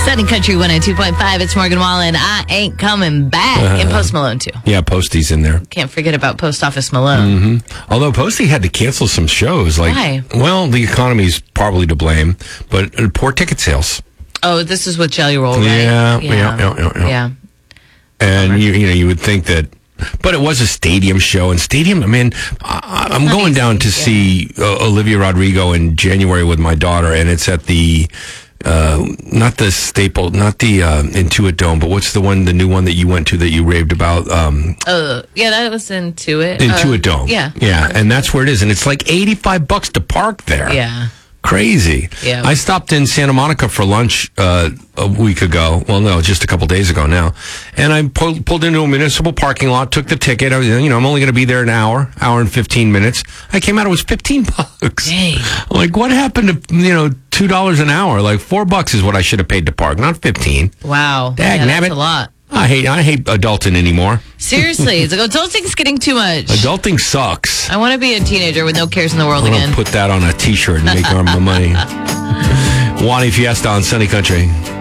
Sunny Country 102.5. It's Morgan Wallen. I ain't coming back. And Post Malone, too. Yeah, Posty's in there. Can't forget about Post Office Malone. Although Posty had to cancel some shows. Why? Well, the economy's probably to blame, but poor ticket sales. Oh, this is with Jelly Roll, right? Yeah. And you would think that, but it was a stadium show, and stadium. I mean, I'm going down to see Olivia Rodrigo in January with my daughter, and it's at the not the Staple, not the Intuit Dome, but what's the new one that you went to that you raved about? Yeah, that was Intuit. Intuit Dome. Yeah, and that's where it is, and it's like $85 to park there. Yeah. Crazy. Yeah. I stopped in Santa Monica for lunch a week ago. Well, no, just a couple days ago now. And I pulled into a municipal parking lot, took the ticket. I'm only going to be there an hour and 15 minutes. I came out, it was $15. Dang. Like, what happened to, $2 an hour? Like, $4 is what I should have paid to park, not 15. Wow. Dag that's nabbit. a lot. I hate adulting anymore. Seriously, it's like adulting's getting too much. Adulting sucks. I want to be a teenager with no cares in the world I'm again. gonna put that on a t-shirt and make our money. Wani Fiesta on Sunny Country.